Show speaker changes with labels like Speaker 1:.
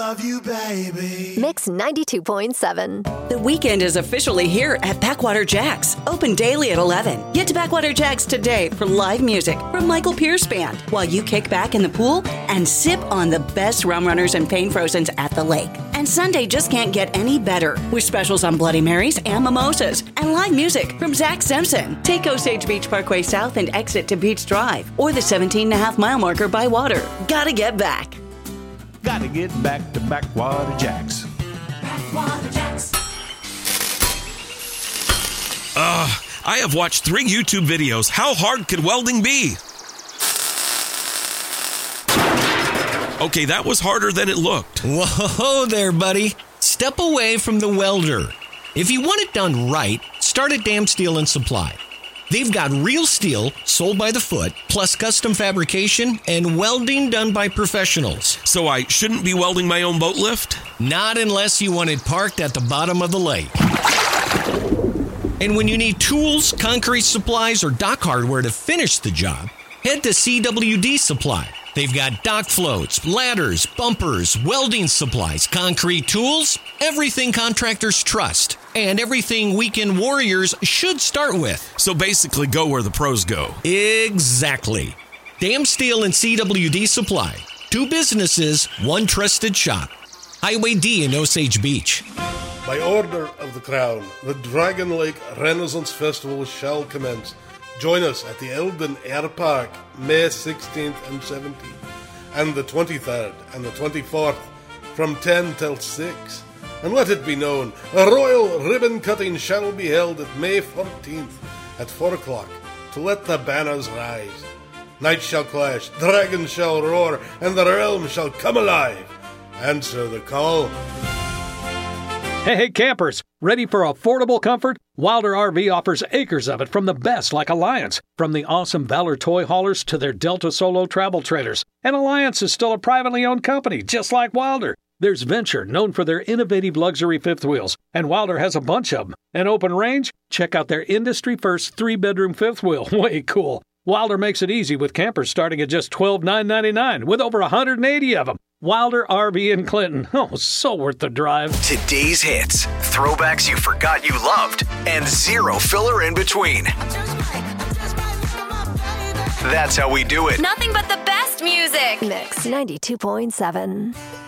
Speaker 1: love you, baby.
Speaker 2: Mix 92.7.
Speaker 3: The weekend is officially here at Backwater Jacks. Open daily at 11. Get to Backwater Jacks today for live music from Michael Pierce Band while you kick back in the pool and sip on the best rum runners and Pain Frozens at the lake. And Sunday just can't get any better with specials on Bloody Marys and mimosas and live music from Zach Simpson. Take Osage Beach Parkway South and exit to Beach Drive or the 17.5-mile marker by water. Gotta get back.
Speaker 4: Gotta get back to Backwater Jacks.
Speaker 5: Backwater Jacks.
Speaker 6: I have watched 3 YouTube videos. How hard could welding be? Okay, that was harder than it looked.
Speaker 7: Whoa there, buddy. Step away from the welder. If you want it done right, start at Dam Steel and Supply. They've got real steel sold by the foot, plus custom fabrication and welding done by professionals.
Speaker 6: So I shouldn't be welding my own boat lift?
Speaker 7: Not unless you want it parked at the bottom of the lake. And when you need tools, concrete supplies, or dock hardware to finish the job, head to CWD Supply. They've got dock floats, ladders, bumpers, welding supplies, concrete tools, everything contractors trust, and everything weekend warriors should start with.
Speaker 6: So basically go where the pros go.
Speaker 7: Exactly. Dam Steel and CWD Supply. 2 businesses, 1 trusted shop. Highway D in Osage Beach.
Speaker 8: By order of the Crown, the Dragon Lake Renaissance Festival shall commence. Join us at the Eldon Air Park, May 16th and 17th, and the 23rd and the 24th, from 10 till 6. And let it be known, a royal ribbon cutting shall be held at May 14th at 4 o'clock to let the banners rise. Knights shall clash, dragons shall roar, and the realm shall come alive. Answer the call.
Speaker 9: Hey, campers, ready for affordable comfort? Wilder RV offers acres of it from the best like Alliance. From the awesome Valor toy haulers to their Delta Solo travel trailers. And Alliance is still a privately owned company, just like Wilder. There's Venture, known for their innovative luxury fifth wheels, and Wilder has a bunch of them. And Open Range? Check out their industry-first 3-bedroom fifth wheel. Way cool. Wilder makes it easy with campers starting at just $12,999 with over 180 of them. Wilder RV in Clinton. Oh, so worth the drive.
Speaker 10: Today's hits, throwbacks you forgot you loved, and zero filler in between. That's how we do it.
Speaker 2: Nothing but the best music. Mix 92.7.